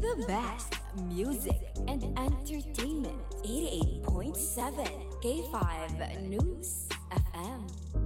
The best music and entertainment. 88.7 K5 News FM.